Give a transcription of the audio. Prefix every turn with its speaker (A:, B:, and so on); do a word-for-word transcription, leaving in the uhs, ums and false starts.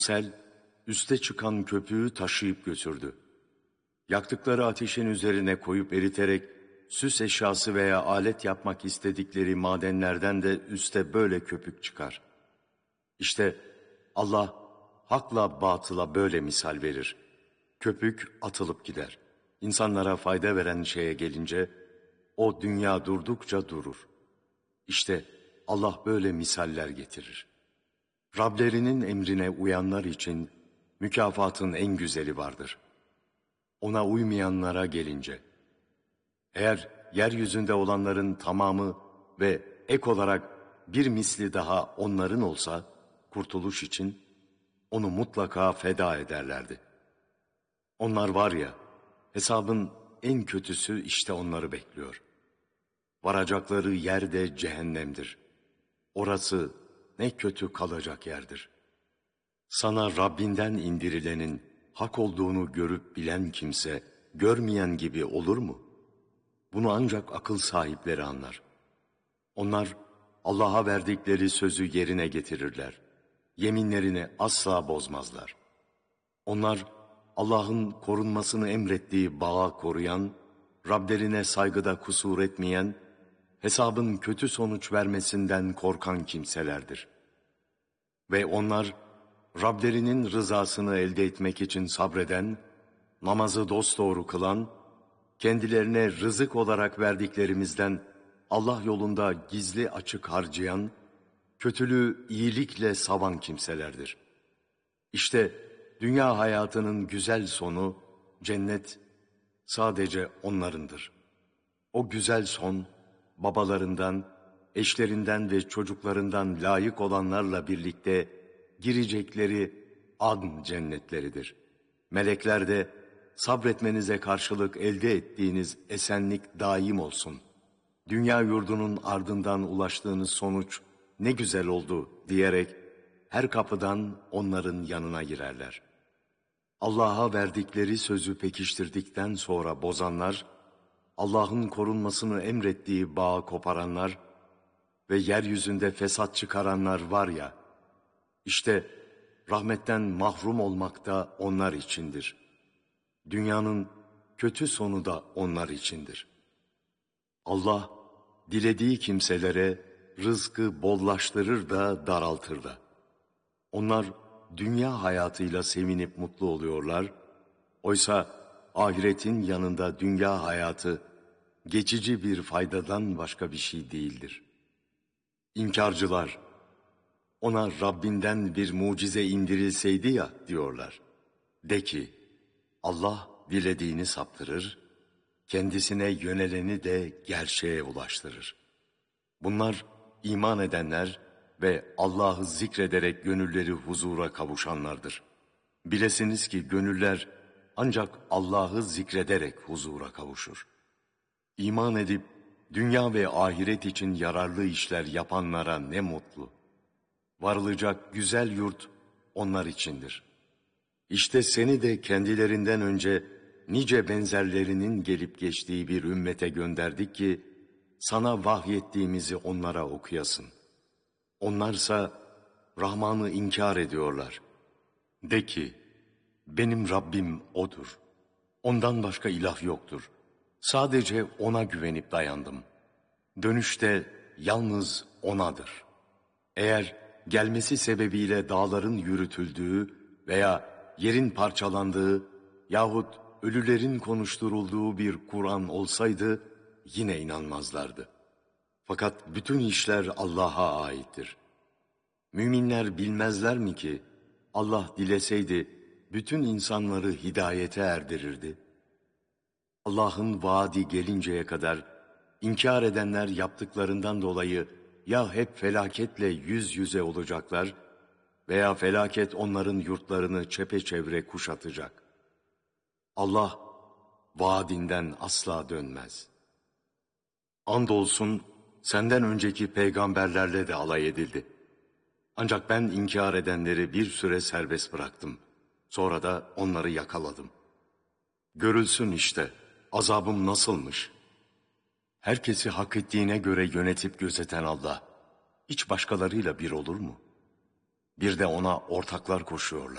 A: Sel, üste çıkan köpüğü taşıyıp götürdü. Yaktıkları ateşin üzerine koyup eriterek, süs eşyası veya alet yapmak istedikleri madenlerden de üste böyle köpük çıkar. İşte Allah, hakla batıla böyle misal verir. Köpük atılıp gider. İnsanlara fayda veren şeye gelince, o dünya durdukça durur. İşte Allah böyle misaller getirir. Rablerinin emrine uyanlar için mükafatın en güzeli vardır. Ona uymayanlara gelince, eğer yeryüzünde olanların tamamı ve ek olarak bir misli daha onların olsa, kurtuluş için onu mutlaka feda ederlerdi. Onlar var ya, hesabın en kötüsü işte onları bekliyor. Varacakları yer de cehennemdir. Orası ne kötü kalacak yerdir. Sana Rabbinden indirilenin hak olduğunu görüp bilen kimse, görmeyen gibi olur mu? Bunu ancak akıl sahipleri anlar. Onlar Allah'a verdikleri sözü yerine getirirler. Yeminlerini asla bozmazlar. Onlar Allah'ın korunmasını emrettiği bağı koruyan, Rablerine saygıda kusur etmeyen, hesabın kötü sonuç vermesinden korkan kimselerdir. Ve onlar Rablerinin rızasını elde etmek için sabreden, namazı dosdoğru kılan, kendilerine rızık olarak verdiklerimizden Allah yolunda gizli açık harcayan, kötülüğü iyilikle savan kimselerdir. İşte dünya hayatının güzel sonu, cennet sadece onlarındır. O güzel son, babalarından, eşlerinden ve çocuklarından layık olanlarla birlikte girecekleri adn cennetleridir. Melekler de sabretmenize karşılık elde ettiğiniz esenlik daim olsun. Dünya yurdunun ardından ulaştığınız sonuç ne güzel oldu diyerek her kapıdan onların yanına girerler. Allah'a verdikleri sözü pekiştirdikten sonra bozanlar, Allah'ın korunmasını emrettiği bağı koparanlar ve yeryüzünde fesat çıkaranlar var ya, işte rahmetten mahrum olmak da onlar içindir. Dünyanın kötü sonu da onlar içindir. Allah, dilediği kimselere rızkı bollaştırır da daraltır da. Onlar dünya hayatıyla sevinip mutlu oluyorlar. Oysa ahiretin yanında dünya hayatı geçici bir faydadan başka bir şey değildir. İnkarcılar, ona Rabbinden bir mucize indirilseydi ya diyorlar. De ki, Allah dilediğini saptırır, kendisine yöneleni de gerçeğe ulaştırır. Bunlar iman edenler ve Allah'ı zikrederek gönülleri huzura kavuşanlardır. Bilesiniz ki gönüller ancak Allah'ı zikrederek huzura kavuşur. İman edip dünya ve ahiret için yararlı işler yapanlara ne mutlu. Varılacak güzel yurt onlar içindir. İşte seni de kendilerinden önce nice benzerlerinin gelip geçtiği bir ümmete gönderdik ki sana vahyettiğimizi onlara okuyasın. Onlarsa Rahman'ı inkar ediyorlar. De ki, benim Rabbim O'dur. Ondan başka ilah yoktur. Sadece O'na güvenip dayandım. Dönüşte yalnız O'nadır. Eğer gelmesi sebebiyle dağların yürütüldüğü veya yerin parçalandığı yahut ölülerin konuşturulduğu bir Kur'an olsaydı yine inanmazlardı. Fakat bütün işler Allah'a aittir. Müminler bilmezler mi ki Allah dileseydi bütün insanları hidayete erdirirdi? Allah'ın vaadi gelinceye kadar inkar edenler yaptıklarından dolayı ya hep felaketle yüz yüze olacaklar veya felaket onların yurtlarını çepeçevre kuşatacak. Allah vaadinden asla dönmez. Andolsun senden önceki peygamberlerle de alay edildi. Ancak ben inkar edenleri bir süre serbest bıraktım. Sonra da onları yakaladım. Görülsün işte azabım nasılmış. Herkesi hak ettiğine göre yönetip gözeten Allah, hiç başkalarıyla bir olur mu? Bir de ona ortaklar koşuyorlar.